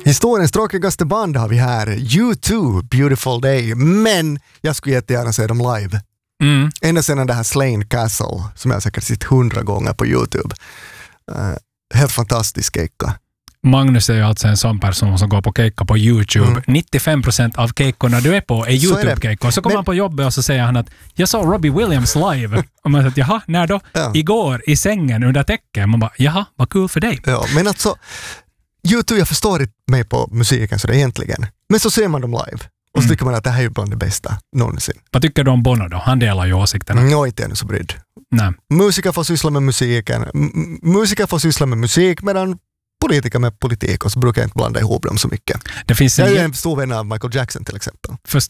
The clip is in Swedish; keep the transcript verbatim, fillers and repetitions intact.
Historiens tråkigaste band har vi här. U two, Beautiful Day. Men jag skulle jättegärna se dem live. Mm. Ända sedan det här Slane Castle som jag säkert sett hundra gånger på YouTube. Uh, helt fantastisk keikka. Magnus är ju alltså en sån person som går på keikka på YouTube. Mm. nittiofem procent av keikorna du är på är YouTube-keikkor. Så kommer Men... han på jobbet och så säger han att jag såg Robbie Williams live. Och man säger, jaha, när då? Ja. Igår i sängen under täcken. Man bara, jaha, vad kul för dig. Ja, men alltså, YouTube, jag förstår inte mig på musiken så det är egentligen. Men så ser man dem live. Och så mm. tycker man att det här är bland det bästa någonsin. Vad tycker du om Bono då? Han delar ju åsikterna. Jag är inte ännu så brydd. Nej. Musiker får syssla med musiken. M- musiker får syssla med musik medan politiker med politik och så brukar jag inte blanda ihop dem så mycket. Det finns jag är en... en stor vän av Michael Jackson till exempel.